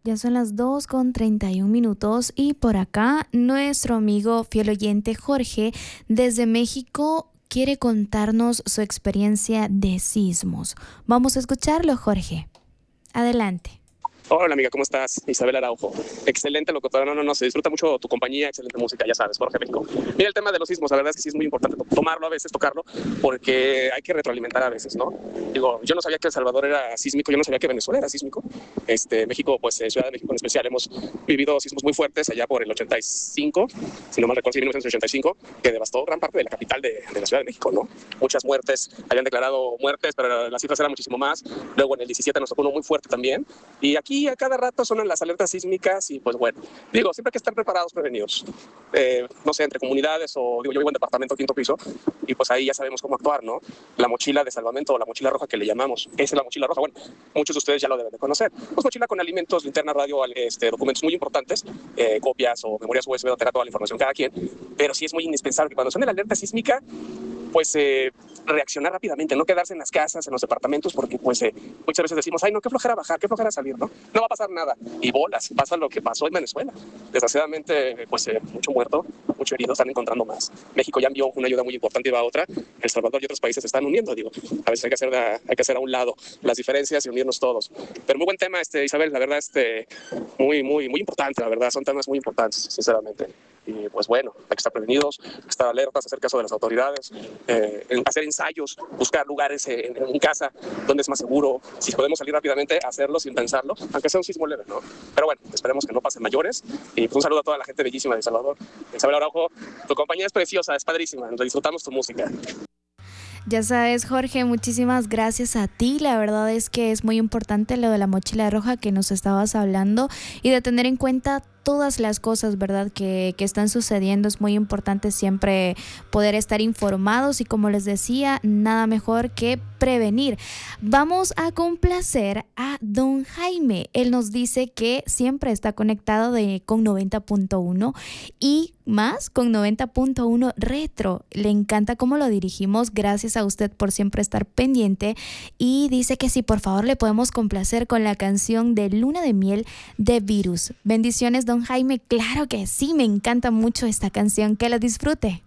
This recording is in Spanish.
Ya son las 2:31 y por acá nuestro amigo fiel oyente Jorge desde México quiere contarnos su experiencia de sismos. Vamos a escucharlo, Jorge. Adelante. Hola amiga, ¿cómo estás? Isabel Araujo. Excelente locutora, no, se disfruta mucho tu compañía, excelente música, ya sabes, Jorge México. Mira el tema de los sismos, la verdad es que sí es muy importante tomarlo a veces, tocarlo, porque hay que retroalimentar a veces, ¿no? Digo, yo no sabía que El Salvador era sísmico, yo no sabía que Venezuela era sísmico. México, pues Ciudad de México en especial, hemos vivido sismos muy fuertes allá por el 85, si no mal recuerdo, 1985, que devastó gran parte de la capital de la Ciudad de México, ¿no? Muchas muertes, habían declarado muertes, pero las cifras eran muchísimo más. Luego en el 17 nos tocó uno muy fuerte también, y aquí a cada rato sonan las alertas sísmicas y pues bueno, digo, siempre hay que estar preparados, prevenidos. No sé, entre comunidades o digo, yo vivo en departamento quinto piso y pues ahí ya sabemos cómo actuar, ¿no? La mochila de salvamento o la mochila roja que le llamamos, esa es la mochila roja, bueno, muchos de ustedes ya lo deben de conocer. Pues mochila con alimentos, linterna, radio, documentos muy importantes, copias o memorias USB, donde toda la información cada quien, pero sí es muy indispensable que cuando suene la alerta sísmica, pues reaccionar rápidamente, no quedarse en las casas, en los departamentos, porque pues muchas veces decimos, ay no, qué flojera bajar, qué flojera salir, ¿no? No va a pasar nada. Y bolas, pasa lo que pasó en Venezuela. Desgraciadamente, pues mucho muerto, mucho herido, están encontrando más. México ya envió una ayuda muy importante y va a otra. El Salvador y otros países se están uniendo, digo. A veces hay que hacer a un lado las diferencias y unirnos todos. Pero muy buen tema, Isabel, la verdad, muy importante, la verdad, son temas muy importantes, sinceramente. Y pues bueno, hay que estar prevenidos, estar alertas, hacer caso de las autoridades, hacer ensayos, buscar lugares en casa donde es más seguro. Si podemos salir rápidamente, hacerlo sin pensarlo, aunque sea un sismo leve, ¿no? Pero bueno, esperemos que no pasen mayores. Y pues un saludo a toda la gente bellísima de El Salvador. Isabel Araujo, tu compañía es preciosa, es padrísima, disfrutamos tu música. Ya sabes, Jorge, muchísimas gracias a ti. La verdad es que es muy importante lo de la mochila roja que nos estabas hablando y de tener en cuenta todas las cosas, ¿verdad?, que están sucediendo. Es muy importante siempre poder estar informados y, como les decía, nada mejor que prevenir. Vamos a complacer a Don Jaime. Él nos dice que siempre está conectado con 90.1 y más con 90.1 Retro. Le encanta cómo lo dirigimos. Gracias a usted por siempre estar pendiente. Y dice que sí, por favor, le podemos complacer con la canción de Luna de Miel de Virus. Bendiciones, Don Jaime. Claro que sí, me encanta mucho esta canción. Que la disfrute.